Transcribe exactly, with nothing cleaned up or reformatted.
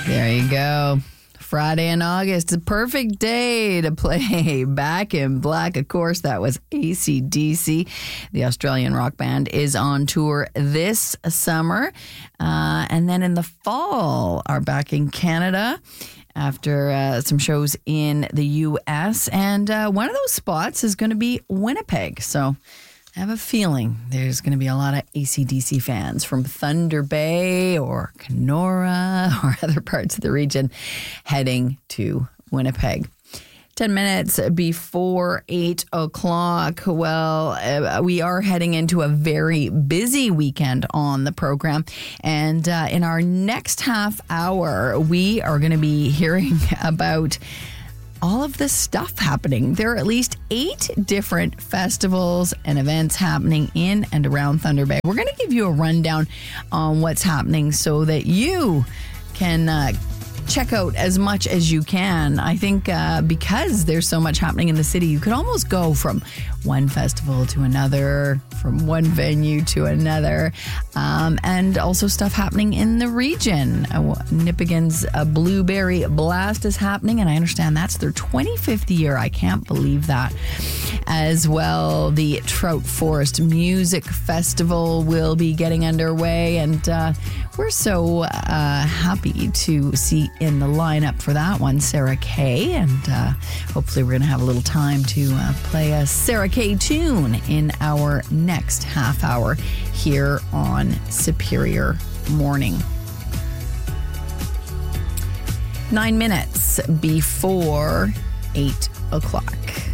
There you go. Friday in August, a perfect day to play Back in Black. Of course, that was A C D C. The Australian rock band is on tour this summer. Uh, and then in the fall, are back in Canada after uh, some shows in the U S. And uh, one of those spots is going to be Winnipeg. So I have a feeling there's going to be a lot of A C D C fans from Thunder Bay or Kenora or other parts of the region heading to Winnipeg. Ten minutes before eight o'clock. Well, uh, we are heading into a very busy weekend on the program. And uh, in our next half hour, we are going to be hearing about all of this stuff happening. There are at least eight different festivals and events happening in and around Thunder Bay. We're going to give you a rundown on what's happening so that you can uh, check out as much as you can. I think uh, because there's so much happening in the city, you could almost go from one festival to another, from one venue to another, um, and also stuff happening in the region. Uh, Nipigon's uh, Blueberry Blast is happening, and I understand that's their twenty-fifth year. I can't believe that. As well, the Trout Forest Music Festival will be getting underway, and uh, we're so uh, happy to see in the lineup for that one Sarah Kay, and uh, hopefully we're going to have a little time to uh, play a Sarah Kay tune in our next half hour here on Superior Morning. Nine minutes before eight o'clock.